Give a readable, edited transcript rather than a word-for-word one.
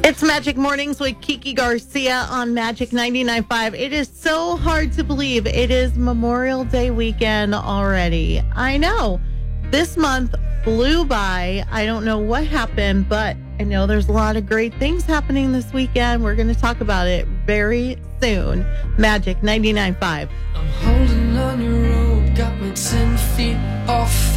It's Magic Mornings with Kiki Garcia on Magic 99.5. It is so hard to believe it is Memorial Day weekend already. I know. This month flew by. I don't know what happened, but I know there's a lot of great things happening this weekend. We're going to talk about it very soon. Magic 99.5. I'm holding on your rope, got me 10 feet off